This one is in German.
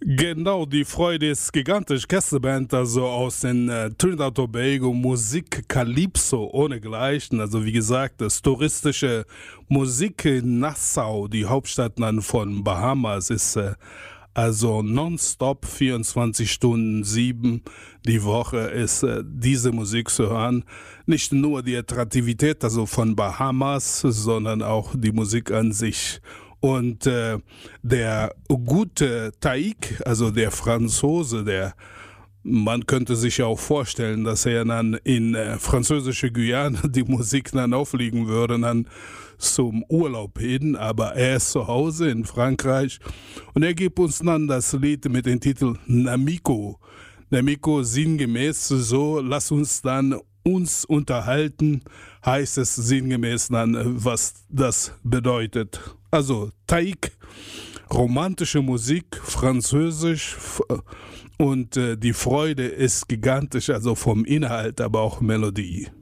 Genau, die Freude ist gigantisch. Gästeband, also aus den Trinidad und Tobago, Musik Calypso ohnegleichen. Also wie gesagt, das touristische Musik in Nassau, die Hauptstadt dann von Bahamas, ist also nonstop 24 Stunden, 7 die Woche ist diese Musik zu hören. Nicht nur die Attraktivität also von Bahamas, sondern auch die Musik an sich. Und der gute Taïk, also der Franzose, man könnte sich auch vorstellen, dass er dann in französische Guyana die Musik dann auflegen würde, dann zum Urlaub hin, aber er ist zu Hause in Frankreich und er gibt uns dann das Lied mit dem Titel Namiko. Namiko sinngemäß so, lass uns dann uns unterhalten, heißt es sinngemäß dann, was das bedeutet. Also Taïk, romantische Musik, französisch und die Freude ist gigantisch, also vom Inhalt, aber auch Melodie.